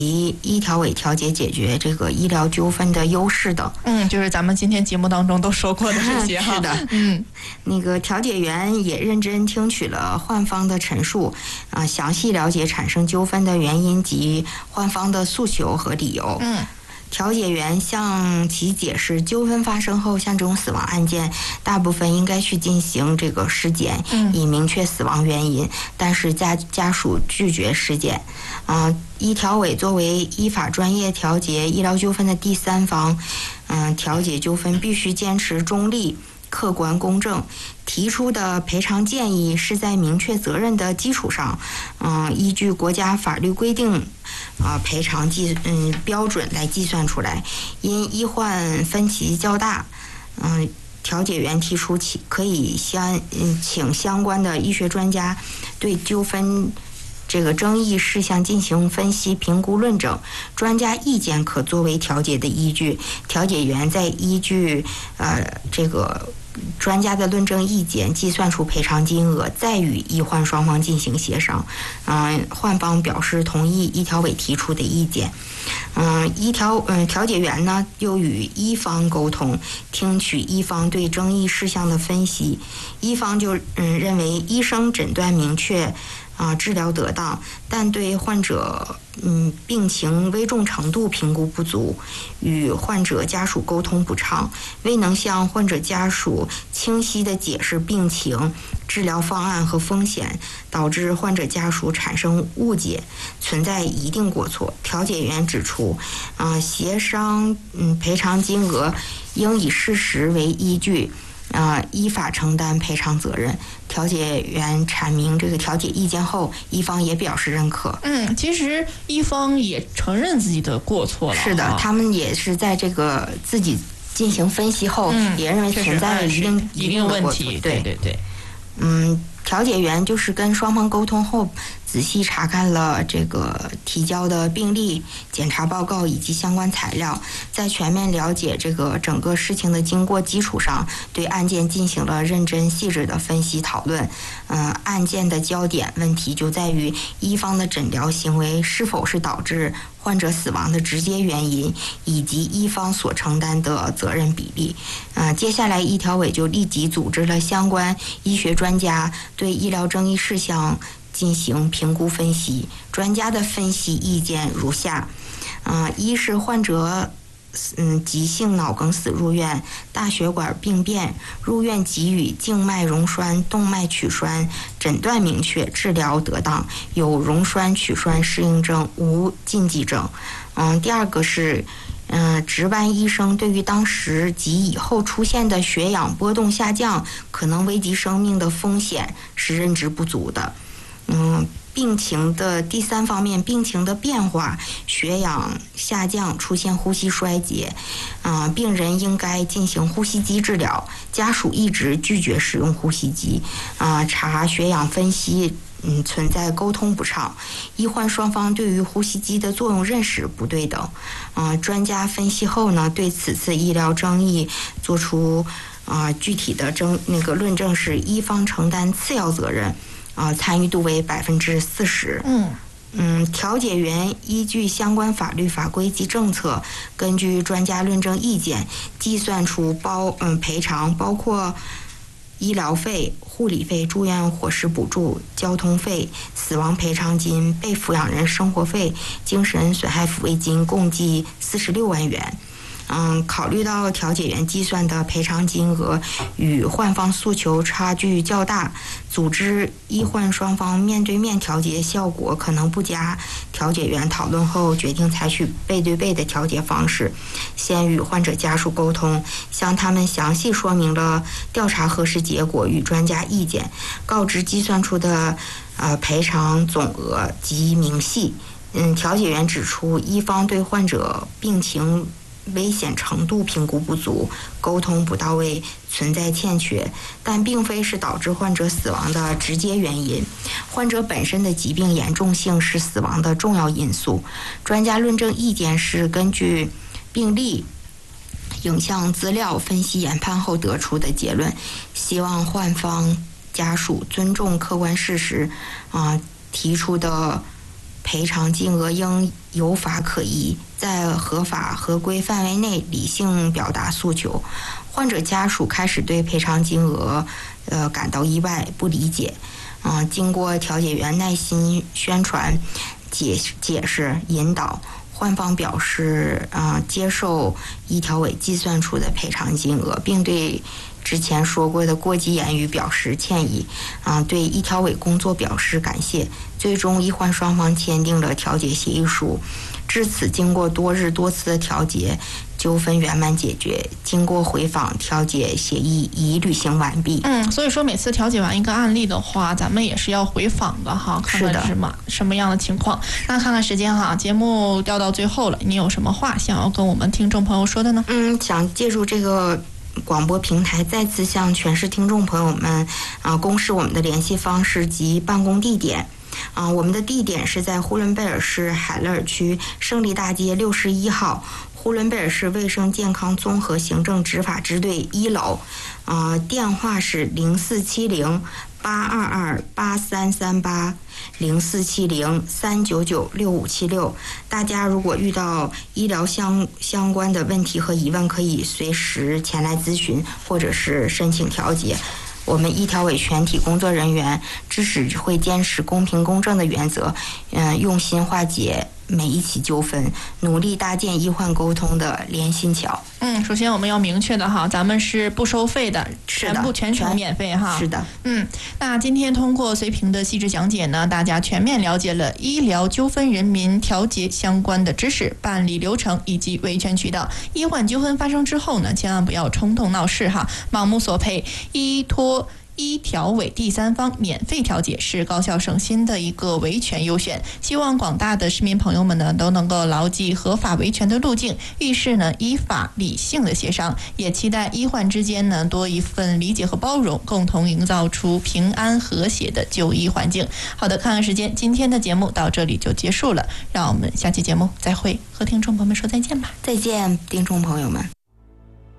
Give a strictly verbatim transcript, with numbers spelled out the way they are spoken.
以医调委调解解决这个医疗纠纷的优势等。 嗯，就是咱们今天节目当中都说过的这些哈。 是的， 嗯， 那个调解员也认真听取了患方的陈述，啊、呃，详细了解产生纠纷的原因及患方的诉求和理由。 嗯。 调解员向其解释，纠纷发生后，像这种死亡案件，大部分应该去进行这个尸检， 嗯、 以明确死亡原因。但是家家属拒绝尸检。啊、呃，医调委作为依法专业调解医疗纠纷的第三方，嗯、呃，调解纠纷必须坚持中立、客观公正，提出的赔偿建议是在明确责任的基础上，嗯、呃，依据国家法律规定，啊、呃，赔偿计嗯标准来计算出来。因医患分歧较大，嗯、呃，调解员提出其可以相嗯请相关的医学专家对纠纷这个争议事项进行分析、评估、论证，专家意见可作为调解的依据。调解员在依据呃这个专家的论证意见计算出赔偿金额，再与医患双方进行协商。嗯、呃，患方表示同意医调委提出的意见。嗯、呃，医调嗯调解员呢又与医方沟通，听取医方对争议事项的分析。医方就嗯认为医生诊断明确。啊，治疗得当，但对患者嗯病情危重程度评估不足，与患者家属沟通不畅，未能向患者家属清晰地解释病情、治疗方案和风险，导致患者家属产生误解，存在一定过错。调解员指出，啊，协商嗯赔偿金额应以事实为依据。啊、呃，依法承担赔偿责任。调解员阐明这个调解意见后，医方也表示认可。 嗯，其实医方也承认自己的过错了。 是的，他们也是在这个自己进行分析后， 嗯、 也认为存在了一定一定问题。 对对对。 嗯，调解员就是跟双方沟通后，仔细查看了这个提交的病历、检查报告以及相关材料，在全面了解这个整个事情的经过基础上，对案件进行了认真细致的分析讨论。嗯、呃，案件的焦点问题就在于医方的诊疗行为是否是导致患者死亡的直接原因，以及医方所承担的责任比例。呃，接下来医调委就立即组织了相关医学专家对医疗争议事项进行评估分析。专家的分析意见如下：呃，一是患者嗯急性脑梗死入院，大血管病变，入院给予静脉溶栓、动脉曲栓，诊断明确，治疗得当，有溶栓曲栓适应症，无禁忌症。嗯，第二个是。嗯、呃，值班医生对于当时及以后出现的血氧波动下降可能危及生命的风险是认知不足的。嗯，病情的第三方面，病情的变化，血氧下降，出现呼吸衰竭，啊、呃，病人应该进行呼吸机治疗，家属一直拒绝使用呼吸机，啊、呃，查血氧分析。嗯，存在沟通不畅，医患双方对于呼吸机的作用认识不对等。啊、呃，专家分析后呢，对此次医疗争议做出啊、呃、具体的争那个论证是医方承担次要责任，啊、呃，参与度为百分之四十。 嗯。 嗯，调解员依据相关法律法规及政策，根据专家论证意见，计算出包嗯赔偿包括。医疗费、护理费、住院伙食补助、交通费、死亡赔偿金、被抚养人生活费、精神损害抚慰金，共计四十六万元。嗯，考虑到调解员计算的赔偿金额与患方诉求差距较大，组织医患双方面对面调解效果可能不佳。调解员讨论后决定采取背对背的调解方式，先与患者家属沟通，向他们详细说明了调查核实结果与专家意见，告知计算出的呃赔偿总额及明细。嗯，调解员指出，一方对患者病情危险程度评估不足，沟通不到位，存在欠缺，但并非是导致患者死亡的直接原因。患者本身的疾病严重性是死亡的重要因素。专家论证意见是根据病例、影像资料分析研判后得出的结论，希望患方家属尊重客观事实，啊、呃，提出的赔偿金额应有法可依，在合法合规范围内理性表达诉求。患者家属开始对赔偿金额呃感到意外不理解，嗯、呃，经过调解员耐心宣传、解解释引导，患方表示啊、呃、接受医调委计算出的赔偿金额，并对之前说过的过激言语表示歉意，啊、呃，对医调委工作表示感谢。最终，医患双方签订了调解协议书。至此，经过多日多次的调解，纠纷圆满解决。经过回访，调解协议已履行完毕。 嗯，所以说每次调解完一个案例的话，咱们也是要回访的哈，看看是什么什么样的情况。那看看时间哈，节目掉到最后了，你有什么话想要跟我们听众朋友说的呢？ 嗯，想借助这个广播平台再次向全市听众朋友们啊、呃、公示我们的联系方式及办公地点。啊、呃，我们的地点是在呼伦贝尔市海勒尔区胜利大街六十一号，呼伦贝尔市卫生健康综合行政执法支队一楼。啊、呃，电话是零四七零八二二八三三八，零四七零三九九六五七六。大家如果遇到医疗相相关的问题和疑问，可以随时前来咨询或者是申请调解。我们医调委全体工作人员至始会坚持公平公正的原则，嗯，用心化解每一起纠纷，努力搭建医患沟通的连心桥。 嗯，首先我们要明确的哈，咱们是不收费的，全部全程免费哈。 是的， 嗯，那今天通过随平的细致讲解呢，大家全面了解了医疗纠纷人民调解相关的知识、办理流程以及维权渠道。医患纠纷发生之后呢，千万不要冲动闹事哈，盲目索赔，依托医调委第三方免费调解是高效省心的一个维权优选。希望广大的市民朋友们呢都能够牢记合法维权的路径，遇事呢依法理性的协商，也期待医患之间呢多一份理解和包容，共同营造出平安和谐的就医环境。好的，看看时间，今天的节目到这里就结束了，让我们下期节目再会，和听众朋友们说再见吧。 再见，听众朋友们。